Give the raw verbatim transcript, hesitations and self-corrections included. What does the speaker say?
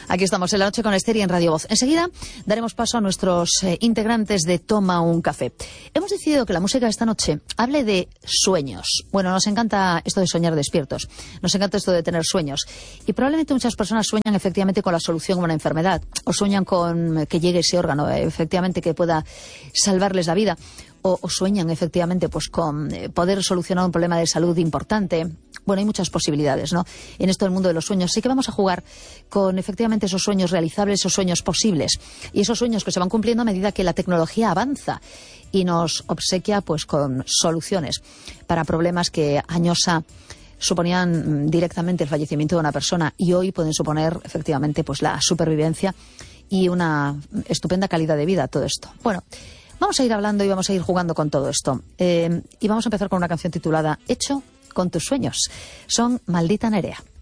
Aquí estamos en La Noche con Esther y en Radio Voz. Enseguida daremos paso a nuestros eh, integrantes de Toma un Café. Hemos decidido que la música de esta noche hable de sueños. Bueno, nos encanta esto de soñar despiertos. Nos encanta esto de tener sueños. Y probablemente muchas personas sueñan efectivamente con la solución a una enfermedad. O sueñan con que llegue ese órgano, eh, efectivamente, que pueda salvarles la vida. O, o sueñan efectivamente pues con eh, poder solucionar un problema de salud importante. Bueno, hay muchas posibilidades, ¿no?, en esto del mundo de los sueños. Así que vamos a jugar con efectivamente esos sueños realizables, esos sueños posibles y esos sueños que se van cumpliendo a medida que la tecnología avanza y nos obsequia pues con soluciones para problemas que años ha suponían directamente el fallecimiento de una persona y hoy pueden suponer efectivamente pues la supervivencia y una estupenda calidad de vida, todo esto. Bueno, vamos a ir hablando y vamos a ir jugando con todo esto. Eh, y vamos a empezar con una canción titulada Hecho con tus sueños. Son Maldita Nerea.